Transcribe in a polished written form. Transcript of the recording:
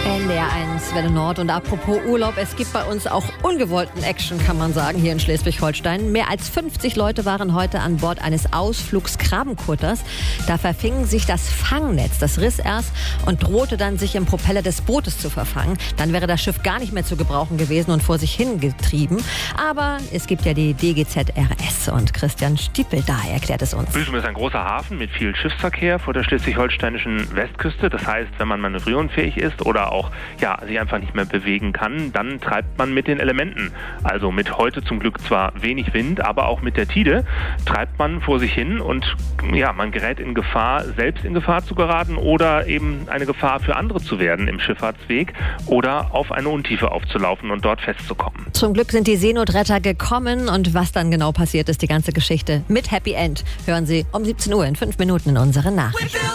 NDR1 Welle Nord. Und apropos Urlaub, es gibt bei uns auch ungewollten Action, kann man sagen, hier in Schleswig-Holstein. Mehr als 50 Leute waren heute an Bord eines Ausflugs Krabbenkutters. Da verfing sich das Fangnetz. Das riss erst und drohte dann, sich im Propeller des Bootes zu verfangen. Dann wäre das Schiff gar nicht mehr zu gebrauchen gewesen und vor sich hingetrieben. Aber es gibt ja die DGZ-RS und Christian Stiepel da erklärt es uns. Büsum ist ein großer Hafen mit viel Schiffsverkehr vor der schleswig-holsteinischen Westküste. Das heißt, wenn man manövrierunfähig ist oder auch sich einfach nicht mehr bewegen kann, dann treibt man mit den Elementen. Also mit heute zum Glück zwar wenig Wind, aber auch mit der Tide treibt man vor sich hin und man gerät in Gefahr, selbst in Gefahr zu geraten oder eben eine Gefahr für andere zu werden im Schifffahrtsweg oder auf eine Untiefe aufzulaufen und dort festzukommen. Zum Glück sind die Seenotretter gekommen und was dann genau passiert ist, die ganze Geschichte mit Happy End, hören Sie um 17 Uhr in 5 Minuten in unseren Nachrichten.